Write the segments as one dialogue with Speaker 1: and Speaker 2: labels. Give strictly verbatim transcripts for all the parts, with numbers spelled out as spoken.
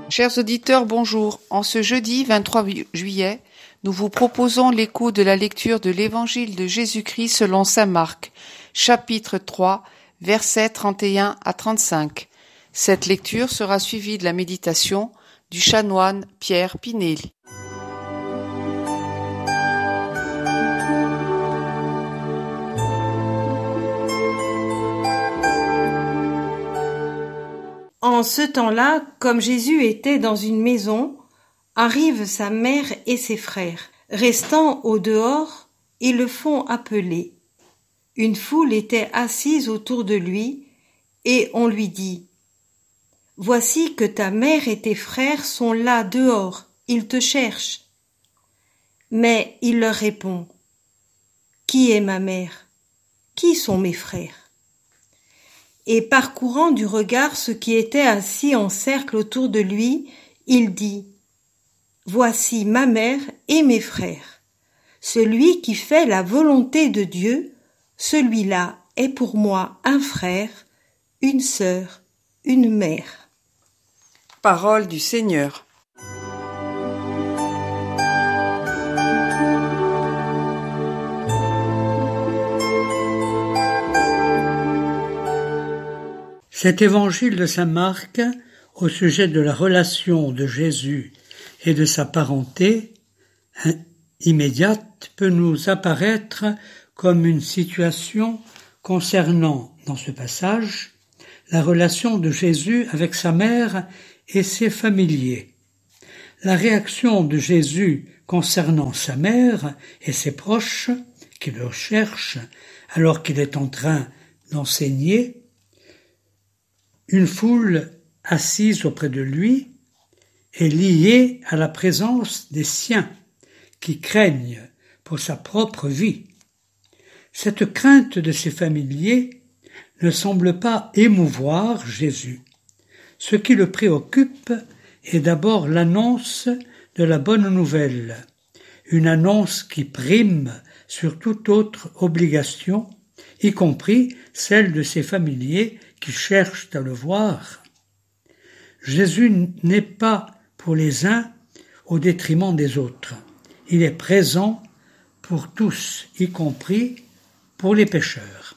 Speaker 1: Chers auditeurs, bonjour. En ce jeudi vingt-trois juillet, nous vous proposons l'écho de la lecture de l'Évangile de Jésus-Christ selon saint Marc, chapitre trois, versets trente et un à trente-cinq. Cette lecture sera suivie de la méditation du chanoine Pierre Pinelli.
Speaker 2: En ce temps-là, comme Jésus était dans une maison, arrivent sa mère et ses frères. Restant au dehors, ils le font appeler. Une foule était assise autour de lui, et on lui dit : « Voici que ta mère et tes frères sont là dehors, ils te cherchent. » Mais il leur répond : « Qui est ma mère ? Qui sont mes frères ? » Et parcourant du regard ceux qui étaient assis en cercle autour de lui, il dit : « Voici ma mère et mes frères. Celui qui fait la volonté de Dieu, celui-là est pour moi un frère, une sœur, une mère. »
Speaker 1: Parole du Seigneur.
Speaker 3: Cet évangile de saint Marc, au sujet de la relation de Jésus et de sa parenté immédiate, peut nous apparaître comme une situation concernant, dans ce passage, la relation de Jésus avec sa mère et ses familiers. La réaction de Jésus concernant sa mère et ses proches, qui le cherchent alors qu'il est en train d'enseigner, une foule assise auprès de lui est liée à la présence des siens qui craignent pour sa propre vie. Cette crainte de ses familiers ne semble pas émouvoir Jésus. Ce qui le préoccupe est d'abord l'annonce de la bonne nouvelle, une annonce qui prime sur toute autre obligation, y compris celle de ses familiers qui cherchent à le voir. Jésus n'est pas pour les uns au détriment des autres. Il est présent pour tous, y compris pour les pécheurs.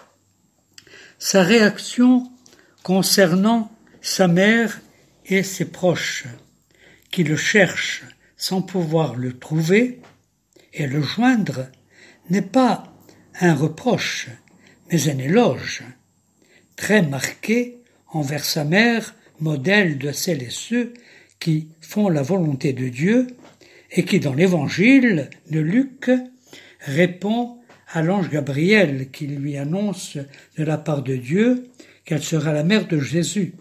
Speaker 3: Sa réaction concernant sa mère et ses proches, qui le cherchent sans pouvoir le trouver et le joindre, n'est pas un reproche, mais un éloge, très marqué envers sa mère, modèle de celles et ceux qui font la volonté de Dieu et qui, dans l'évangile de Luc, répond à l'ange Gabriel qui lui annonce de la part de Dieu qu'elle sera la mère de Jésus.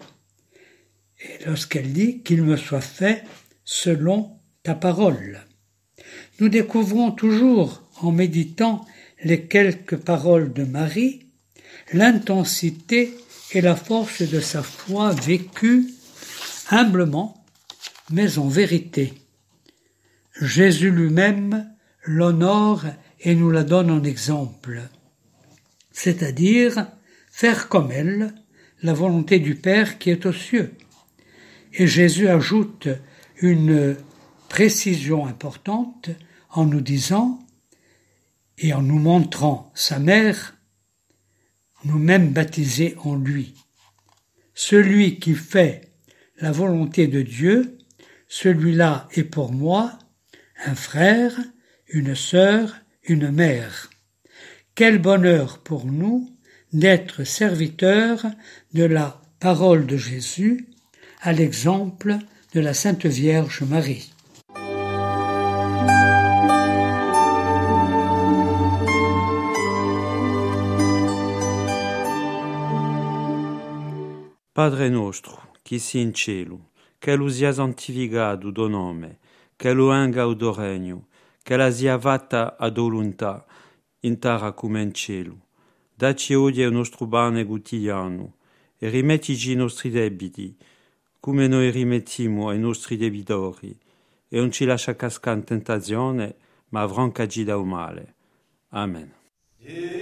Speaker 3: Et lorsqu'elle dit « qu'il me soit fait selon ta parole ». Nous découvrons toujours, en méditant les quelques paroles de Marie, l'intensité et la force de sa foi vécue humblement, mais en vérité. Jésus lui-même l'honore et nous la donne en exemple, c'est-à-dire faire comme elle la volonté du Père qui est aux cieux. Et Jésus ajoute une précision importante en nous disant et en nous montrant sa mère, nous-mêmes baptisés en lui. Celui qui fait la volonté de Dieu, celui-là est pour moi un frère, une sœur, une mère. Quel bonheur pour nous d'être serviteurs de la parole de Jésus, à l'exemple de la Sainte Vierge Marie.
Speaker 4: Padre nostro, qui si in cielo, che lu sia santificato do nome, che lu venga o do regno, che la sia fatta a do volontà, in terra come in cielo. Dacci oggi il nostro pane quotidiano, e rimettici i nostri debiti, come noi rimettiamo ai nostri debitori, e non ci lascia cascare in tentazione, ma avrancaci dal male. Amen.